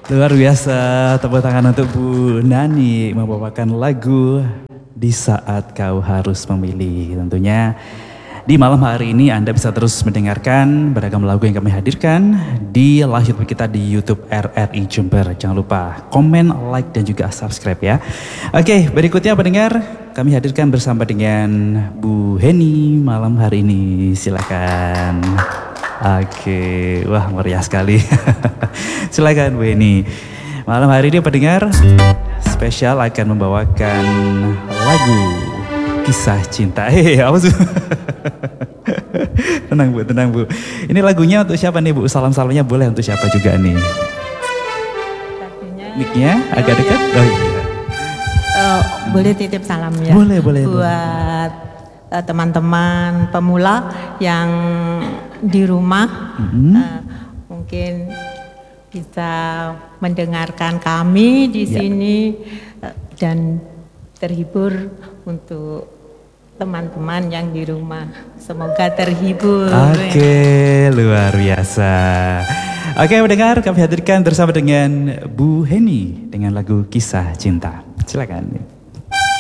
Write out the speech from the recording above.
Luar biasa, tepuk tangan untuk Bu Nani membawakan lagu Di Saat Kau Harus Memilih. Tentunya di malam hari ini Anda bisa terus mendengarkan beragam lagu yang kami hadirkan di live YouTube kita di YouTube RRI Jember. Jangan lupa komen, like, dan juga subscribe ya. Oke, berikutnya pendengar kami hadirkan bersama dengan Bu Heni malam hari ini. Silakan. Oke, wah meriah sekali. Silakan Bu Heni. Malam hari ini pendengar spesial akan membawakan lagu Kisah Cinta. Apa sih? Tenang Bu, tenang Bu. Ini lagunya untuk siapa nih Bu? Salam-salamnya boleh untuk siapa juga nih? Mic-nya agak dekat? Oh iya. Boleh titip salam ya? Boleh, boleh. Buat teman-teman pemula yang di rumah, mungkin bisa mendengarkan kami di sini dan terhibur untuk teman-teman yang di rumah. Semoga terhibur. Oke, luar biasa. Oke, mendengar kami hadirkan bersama dengan Bu Heni dengan lagu Kisah Cinta. Silakan.